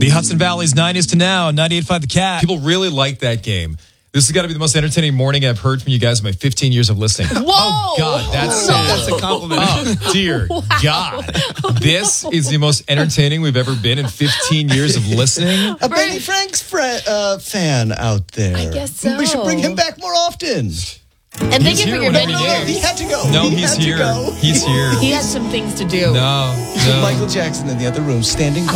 The Hudson Valley's 90s to now, 98.5 The Cat. People really like that game. This has got to be the most entertaining morning I've heard from you guys in my 15 years of listening. Whoa! Oh, God, that's a compliment. Oh, dear God. This is the most entertaining we've ever been in 15 years of listening. A Benny Franks fan out there. I guess so. We should bring him back more often. And thank He's you for here your whenever many you years. He had to go. No, He he's had to here. go. He's here. He has some things to do. No. Michael Jackson in the other room standing by.